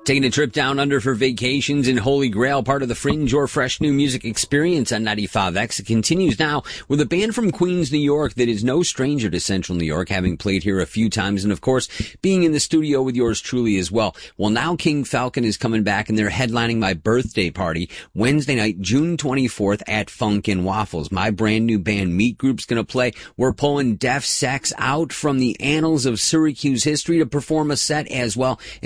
Taking a trip down under for vacations in Holy Grail, part of the Fringe or Fresh New Music Experience on 95X. It continues now with a band from Queens, New York that is no stranger to Central New York, having played here a few times and, of course, being in the studio with yours truly as well. Well, now King Falcon is coming back and they're headlining my birthday party Wednesday night, June 24th at Funkin' Waffles. My brand new band Meat Group's going to play. We're pulling Def Sex out from the annals of Syracuse history to perform a set as well.